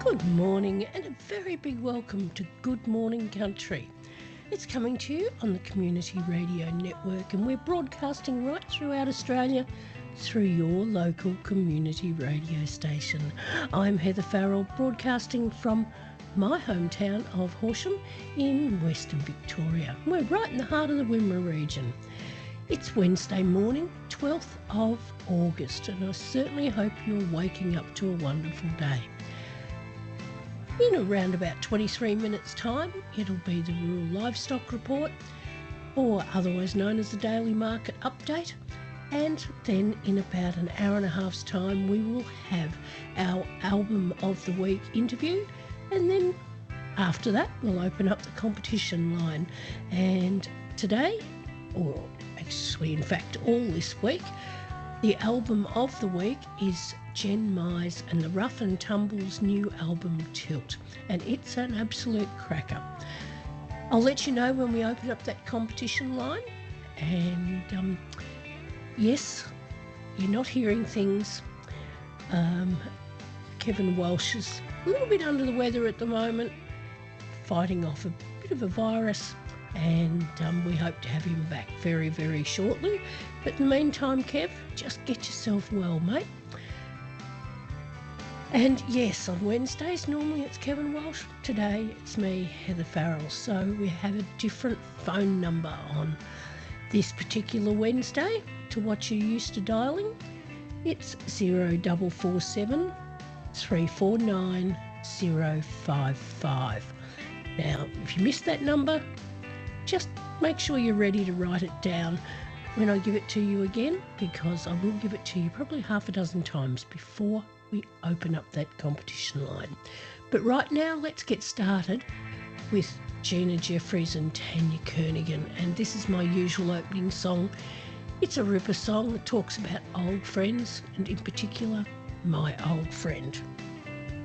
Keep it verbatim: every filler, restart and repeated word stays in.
Good morning and a very big welcome to Good Morning Country. It's coming to you on the Community Radio Network, and we're broadcasting right throughout Australia through your local community radio station. I'm Heather Farrell, broadcasting from my hometown of Horsham in Western Victoria. We're right in the heart of the Wimmera region. It's Wednesday morning, twelfth of August, and I certainly hope you're waking up to a wonderful day. In around about twenty-three minutes time, it'll be the Rural Livestock Report, or otherwise known as the Daily Market Update, and then in about an hour and a half's time we will have our Album of the Week interview, and then after that we'll open up the competition line. And today, or actually in fact all this week, the Album of the Week is Jen Mize and the Rough and Tumble's new album Tilt, and it's an absolute cracker. I'll let you know when we open up that competition line, and um, yes, you're not hearing things. Um, Kevin Walsh is a little bit under the weather at the moment, fighting off a bit of a virus, and um, we hope to have him back very, very shortly. But in the meantime, Kev, just get yourself well, mate. And yes, on Wednesdays, normally it's Kevin Walsh. Today, it's me, Heather Farrell. So we have a different phone number on this particular Wednesday to what you're used to dialing. It's zero four four seven, three four nine, zero five five. Now, if you missed that number, just make sure you're ready to write it down when I give it to you again, because I will give it to you probably half a dozen times before we open up that competition line. But right now, let's get started with Gina Jeffries and Tanya Kernaghan, and this is my usual opening song. It's a ripper song that talks about old friends, and in particular, my old friend.